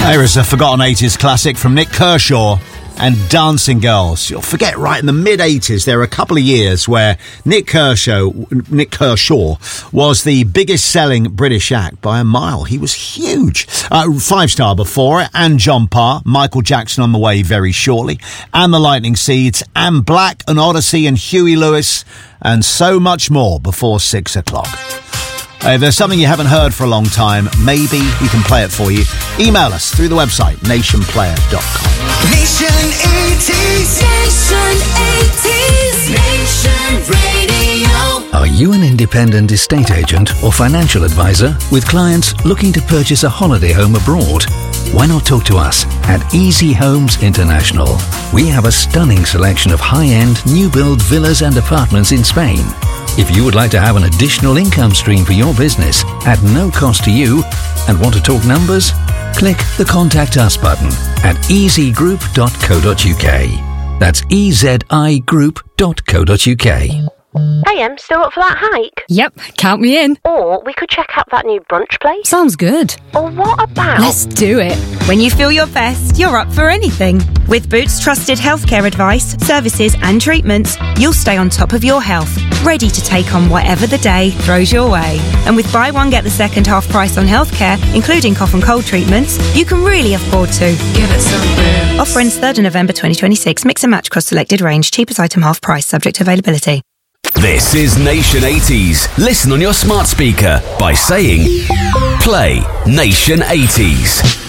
There is a forgotten 80s classic from Nick Kershaw and Dancing Girls. You'll forget, right in the mid-80s, there were a couple of years where Nick Kershaw was the biggest selling British act by a mile. He was huge. 5-star before it, and John Parr, Michael Jackson on the way very shortly, and the Lightning Seeds, and Black and Odyssey and Huey Lewis, and so much more before 6 o'clock. If there's something you haven't heard for a long time, maybe we can play it for you. Email us through the website, nationplayer.com. Nation 80s. Nation 80s. Nation Radio. Are you an independent estate agent or financial advisor with clients looking to purchase a holiday home abroad? Why not talk to us at Easy Homes International? We have a stunning selection of high-end, new-build villas and apartments in Spain. If you would like to have an additional income stream for your business at no cost to you and want to talk numbers, click the Contact Us button at easygroup.co.uk. That's ezigroup.co.uk. Hey, still up for that hike? Yep, count me in. Or we could check out that new brunch place. Sounds good. Or what about... Let's do it. When you feel your best, you're up for anything. With Boots trusted healthcare advice, services and treatments, you'll stay on top of your health, ready to take on whatever the day throws your way. And with buy one, get the second half price on healthcare, including cough and cold treatments, you can really afford to. Give it some Boots. Offer ends 3rd of November 2026. Mix and match across selected range. Cheapest item half price, subject to availability. This is Nation 80s. Listen on your smart speaker by saying, play Nation 80s.